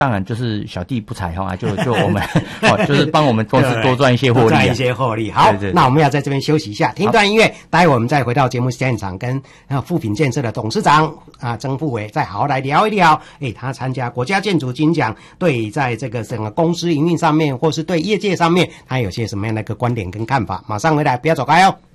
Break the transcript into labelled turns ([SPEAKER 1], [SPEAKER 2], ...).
[SPEAKER 1] 当然就是小弟不才哈，就我们就是帮我们公司多赚一些获利，
[SPEAKER 2] 赚一些获利。好，对，那我们要在这边休息一下，听段音乐，待会我们再回到节目现场，跟富品建设的董事长曾富伟再好好来聊一聊。他参加国家建筑金奖，对在这个整个公司营运上面，或是对业界上面，他有些什么样的一个观点跟看法？马上回来，不要走开哦。